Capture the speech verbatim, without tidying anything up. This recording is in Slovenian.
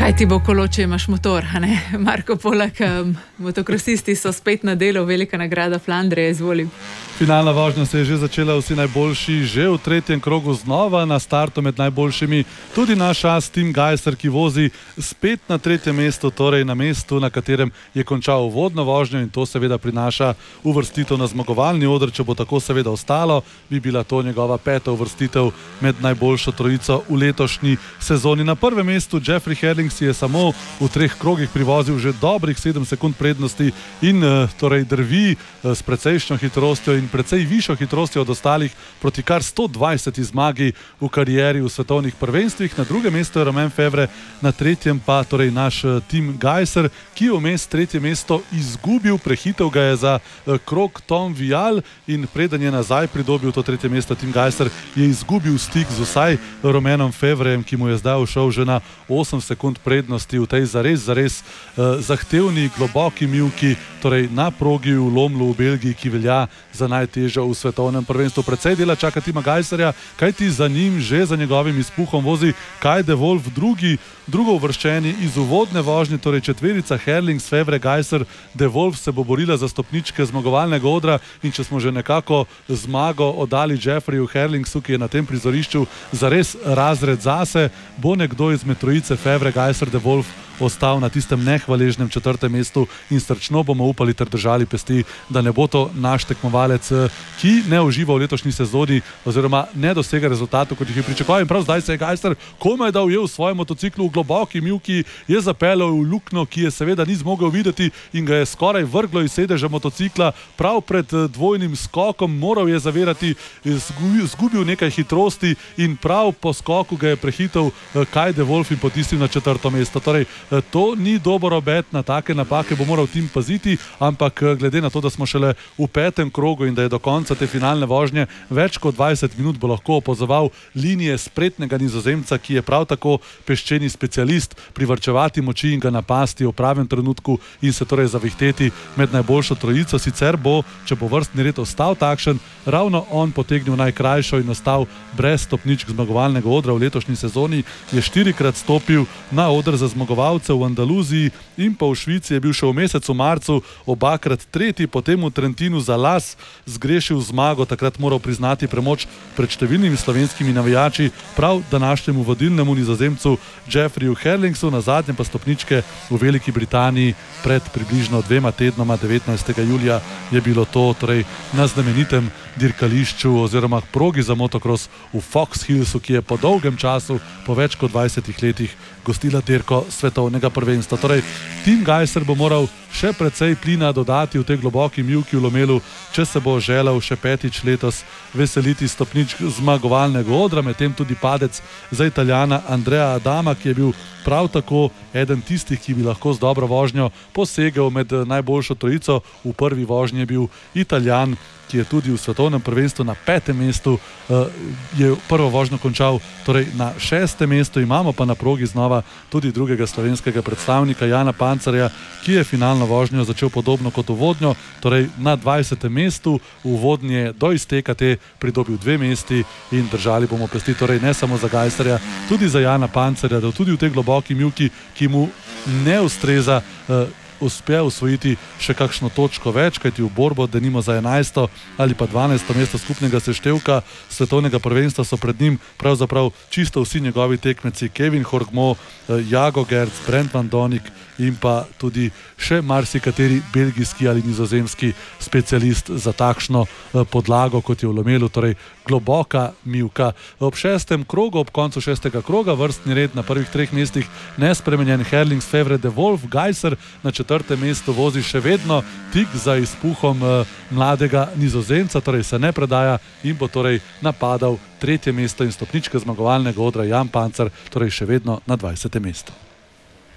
Kaj ti bo kolo, če imaš motor, a ne? Marko Polak, um, motokrosisti so spet na delu, velika nagrada Flandrije, izvoli. Finalna vožnja se je že začela, vsi najboljši že v tretjem krogu znova na startu med najboljšimi. Tudi naš as Tim Gajser, ki vozi spet na tretjem mestu, torej na mestu, na katerem je končal uvodno vožnjo, in to seveda prinaša uvrstitev na zmagovalni oder. Če bo tako seveda ostalo, bi bila to njegova peta uvrstitev med najboljšo trojico v letošnji sezoni. Na prvem mestu Jeffrey Herlings si je samo v treh krogih privozil že dobrih sedem sekund prednosti in torej drvi s precejšnjo hitrostjo in precej višjo hitrostjo od ostalih proti kar sto dvajseti zmagi v karieri v svetovnih prvenstvih. Na drugem mestu je Romain Fevre, na tretjem pa torej naš Tim Gajser, ki je vmes tretje mesto izgubil, prehitev ga je za krog Tom Vial in preden je nazaj pridobil to tretje mesto Tim Gajser, je izgubil stik z vsaj Romainom Fevrejem, ki mu je zdaj ušel že na osem sekund prednosti v tej zares, zares uh, zahtevni, globoki mivki, torej na progi v Lomlu v Belgiji, ki velja za najtežjo v svetovnem prvenstvu. Precej dela čaka Tima Gajserja, kajti za njim že za njegovim izpuhom vozi Kai de Wolf, drugi, drugo uvrščeni iz uvodne vožnje, torej četverica Herlings, Fevre, Gajser, de Wolf se bo borila za stopničke zmagovalnega odra, in če smo že nekako zmago oddali Jeffreyju Herlingsu, ki je na tem prizorišču zares razred zase, bo nekdo izmed trojice Fevre, Gajser, de Wolf ostal na tistem nehvaležnem četrtem mestu in srčno bomo upali ter držali pesti, da ne bo to naš tekmovalec, ki ne uživa v letošnji sezoni oziroma ne dosega rezultatov, kot jih je pričakoval. In prav zdaj se je Gajser komaj da ujel v svojem motociklu v globoki mivki, je zapeljal v luknjo, ki je seveda ni zmogel videti in ga je skoraj vrglo iz sedeža motocikla. Prav pred dvojnim skokom moral je zavirati, izgubil nekaj hitrosti in prav po skoku ga je prehitel Kai de Wolf in potisnil na četrto mesto. Torej, to ni dober obet, na take napake bo moral tim paziti, ampak glede na to, da smo šele v petem krogu in da je do konca te finalne vožnje več kot dvajset minut, bo lahko opazoval linije spretnega Nizozemca, ki je prav tako peščeni specialist, privarčevati moči in ga napasti v pravem trenutku in se torej zavihteti med najboljšo trojico. Sicer bo, če bo vrstni red ostal takšen, ravno on potegnil najkrajšo in ostal brez stopničk zmagovalnega odra v letošnji sezoni. Je štirikrat stopil na oder za zmagovalce v Andaluziji in pa v Švici je bil še v mesecu marcu obakrat tretji, potem v Trentinu za las zgrešil zmago, takrat moral priznati premoč pred številnimi slovenskimi navijači, prav današnjemu vodilnemu Nizozemcu Jeffreyju Herlingsu, na zadnje pa stopničke v Veliki Britaniji pred približno dvema tednoma, devetnajstega julija je bilo to, torej na znamenitem dirkališču oziroma progi za motokros v Fox Hillsu, ki je po dolgem času, po več kot dvajsetih letih gostila dirko svetovnega prvenstva. Torej, Tim Gajser bo moral še precej plina dodati v tej globoki mivki v Lomelu, če se bo želel še petič letos veseliti stopničk zmagovalnega odra, medtem tudi padec za Italijana Andrea Adama, ki je bil prav tako eden tistih, ki bi lahko z dobro vožnjo posegel med najboljšo trojico. V prvi vožnji je bil Italijan, ki je tudi v svetovnem prvenstvu na petem mestu, je prvo vožnjo končal torej na šestem mestu. Imamo pa na progi znova tudi drugega slovenskega predstavnika, Jana Pancerja, ki je finalno vožnjo začel podobno kot uvodnjo, torej na dvajsetem mestu. V uvodnje do izteka te pridobil dve mesti in držali bomo pesti, torej ne samo za Gajserja, tudi za Jana Pancerja, da tudi v tej globoki mivki, ki mu ne ustreza, uspe usvojiti še kakšno točko več, kajti v borbo denimo za enajsto ali pa dvanajsto mesto skupnega seštevka svetovnega prvenstva so pred njim pravzaprav čisto vsi njegovi tekmeci, Kevin Horgmo, Jago Gerc, Brent Van Donik in pa tudi še marsikateri belgijski ali nizozemski specialist za takšno podlago, kot je v Lomelu, torej globoka mivka. Ob šestem krogu, ob koncu šestega kroga, vrstni red na prvih treh mestih nespremenjen: Herlings, Fevre, de Wolf, Gajser na četrtem mestu vozi še vedno tik za izpuhom mladega Nizozemca, torej se ne predaja in bo torej napadal tretje mesto in stopničke zmagovalnega odra Jan Pancer, torej še vedno na dvajsetem mestu.